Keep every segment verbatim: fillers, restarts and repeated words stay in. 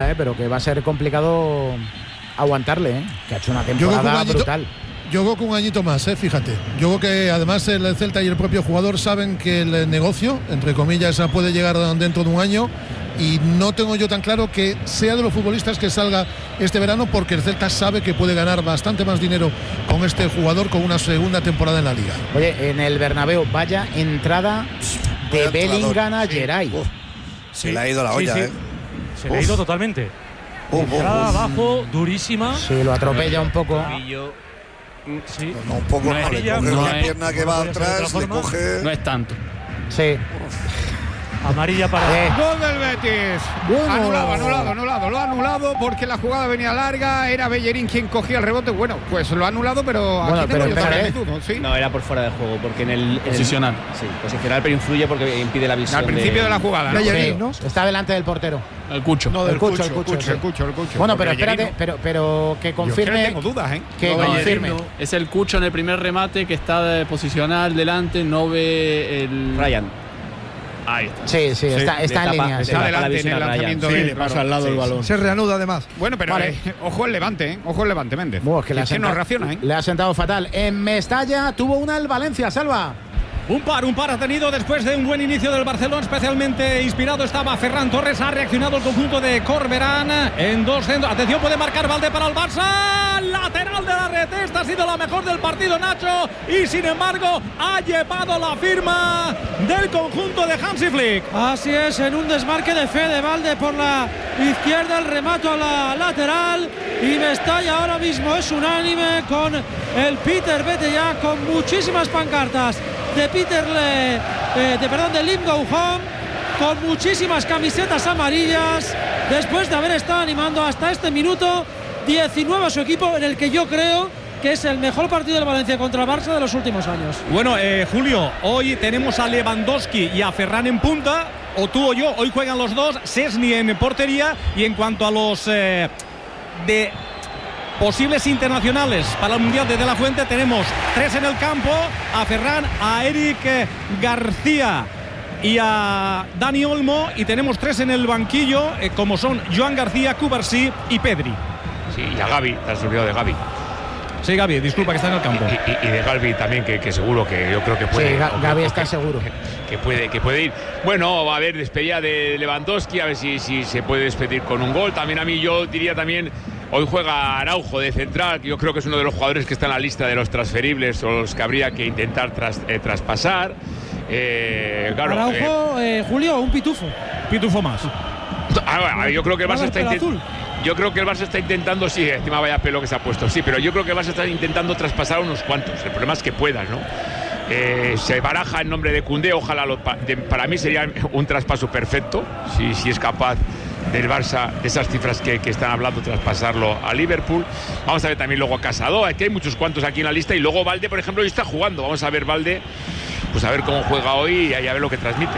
¿eh? Pero que va a ser complicado aguantarle, ¿eh? Que ha hecho una temporada añito, brutal. Yo creo que un añito más, ¿eh? Fíjate. Yo creo que además el Celta y el propio jugador saben que el negocio, entre comillas, puede llegar dentro de un año. Y no tengo yo tan claro que sea de los futbolistas que salga este verano, porque el Celta sabe que puede ganar bastante más dinero con este jugador con una segunda temporada en la Liga. Oye, en el Bernabéu, vaya entrada de Vaya Bellingham a sí. Geray. Uf, se Sí, le ha ido la sí, olla, sí. ¿eh? Se le ha ido totalmente. Uf, uf, Entrada uf. abajo, durísima. Sí, lo atropella un poco. Sí. No, un poco No no, es le ella, coge no una es- pierna que no va podría ser de atrás, otra le forma. coge. No es tanto. Sí. Amarilla para. Eh. Gol del Betis. Bueno. Anulado, anulado, anulado. Lo ha anulado porque la jugada venía larga. Era Bellerín quien cogía el rebote. Bueno, pues lo ha anulado, pero Bueno, aquí pero tengo yo espera, también ¿eh? mi duda, ¿sí? No, era por fuera de juego, porque en el. en el- Posicional. sí, posicional, pero influye porque impide la visión. Al principio de la jugada, ¿no? Sí, Sí. está delante del portero. El Cucho. No, El del Cucho, Cucho. el Cucho, Cucho, sí. el Cucho, el Cucho. Bueno, pero Porque espérate, Bellerín pero, pero que no- Yo es que confirme. no tengo dudas, ¿eh? Que No, confirme. Bellerín Es el Cucho en el primer remate que está de posicional delante, no ve el. Ryan. Ahí está. Sí, sí, está, le está en tapa- línea. le sí. Está tapa la adelante en visión el a Ryan. lanzamiento Sí, de le él, pasa claro. al lado Sí, el sí. balón. Se reanuda además. Bueno, pero Vale. eh, ojo el Levante, ¿eh? Ojo el Levante, Méndez. Buah, que le ha es que no sentado- reacciona, ¿eh? Le ha sentado fatal. En Mestalla tuvo una el Valencia, Salva. Un par, un par ha tenido después de un buen inicio del Barcelona, especialmente inspirado estaba Ferran Torres, ha reaccionado el conjunto de Corberán en dos centros. Atención, puede marcar Valde para el Barça, lateral de la red, esta ha sido la mejor del partido, Nacho, y sin embargo ha llevado la firma del conjunto de Hansi Flick. Así es, en un desmarque de Fede Valde por la izquierda, el remato a la lateral, y Mestalla ahora mismo es unánime con el Peter Betella, con muchísimas pancartas de Peter Le, eh, de perdón de Lim Go Home, con muchísimas camisetas amarillas, después de haber estado animando hasta este minuto diecinueve a su equipo, en el que yo creo que es el mejor partido del Valencia contra el Barça de los últimos años. Bueno, eh, Julio, hoy tenemos a Lewandowski y a Ferran en punta, o tú o yo, hoy juegan los dos, Szczęsny en portería, y en cuanto a los eh, de posibles internacionales para el Mundial de De La Fuente, tenemos tres en el campo, a Ferran, a Eric eh, García y a Dani Olmo, y tenemos tres en el banquillo, eh, como son Joan García, Cubarsí y Pedri. Sí, y a Gavi, te has olvidado de Gavi. Sí, Gaby, disculpa, que está en el campo. Y, y- y de Gavi también, que, que seguro que yo creo que puede. Sí, Ga- o- Gavi o está que- seguro. Que puede, que puede ir. Bueno, va a haber despedida de Lewandowski, a ver si, si se puede despedir con un gol. También a mí yo diría también, hoy juega Araujo de central, que yo creo que es uno de los jugadores que está en la lista de los transferibles o los que habría que intentar tras- eh, traspasar. Eh, claro, eh, Araujo, eh, Julio, un pitufo. Pitufo más. ah, yo creo que el Va a Barça haber está pelo intentando. Yo creo que el Barça está intentando, sí, encima vaya pelo que se ha puesto, sí, pero yo creo que el Barça está intentando traspasar unos cuantos. El problema es que puedas, ¿no? Eh, se baraja el nombre de Koundé, ojalá lo, de, para mí sería un traspaso perfecto, si, si es capaz del Barça, de esas cifras que, que están hablando, traspasarlo a Liverpool. Vamos a ver también luego a Casado, aquí hay muchos cuantos aquí en la lista, y luego Valde, por ejemplo, hoy está jugando. Vamos a ver Valde, pues a ver cómo juega hoy y a ver lo que transmite.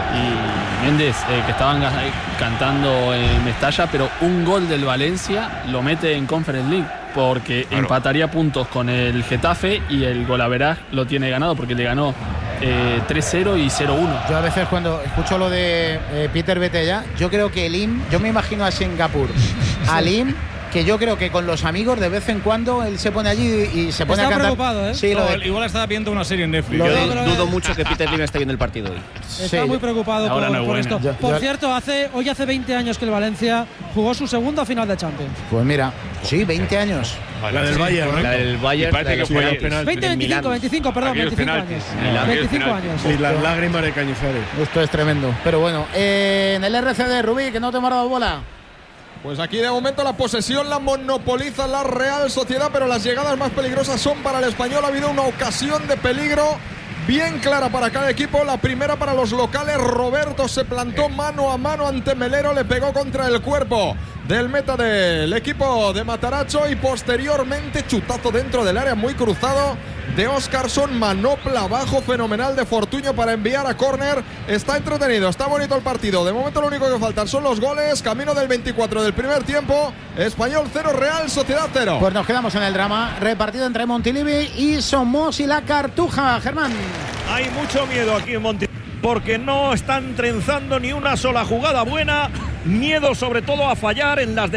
Y Méndez, eh, que estaban ga- cantando en Mestalla, pero un gol del Valencia lo mete en Conference League, porque Claro. empataría puntos con el Getafe y el Golaveraz lo tiene ganado, porque le ganó eh, tres cero y cero uno. Yo a veces cuando escucho lo de eh, Peter Betella, yo creo que Lim, yo me imagino a Singapur, a Lim, que yo creo que con los amigos de vez en cuando él se pone allí y, y se pone Está a cantar. preocupado, ¿eh? Sí, lo No, de- igual estaba viendo una serie en Netflix. Lo Yo de- pero, dudo eh, mucho que Peter Lim esté viendo el partido hoy. Está sí. muy preocupado La hora por, no es por buena. esto. Yo- por yo- cierto, hace, hoy hace veinte años que el Valencia jugó su segunda final de Champions. Pues mira, sí, veinte años. La del Bayern, ¿no? La del Bayern. parece la de que los fue penaltis. ayer. penalti. veinte, En veinticinco, Milán. veinticinco, perdón, Aquellos veinticinco penaltis. años. Milán. veinticinco Aquellos años. Y las lágrimas de Cañizares. Esto es tremendo. Pero bueno, eh, en el R C D, Rubí, que no te hemos dado bola. Pues aquí de momento la posesión la monopoliza la Real Sociedad, pero las llegadas más peligrosas son para el Español. Ha habido una ocasión de peligro bien clara para cada equipo. La primera para los locales. Roberto se plantó mano a mano ante Melero, le pegó contra el cuerpo del meta del equipo de Mataracho, y posteriormente chutazo dentro del área muy cruzado de Óscarson, manopla abajo fenomenal de Fortuño para enviar a córner. Está entretenido, está bonito el partido. De momento lo único que faltan son los goles. Camino del veinticuatro del primer tiempo. Español cero, Real Sociedad cero. Pues nos quedamos en el drama repartido entre Montilivi y Somos y la Cartuja, Germán. Hay mucho miedo aquí en Monte, porque no están trenzando ni una sola jugada buena. Miedo sobre todo a fallar en las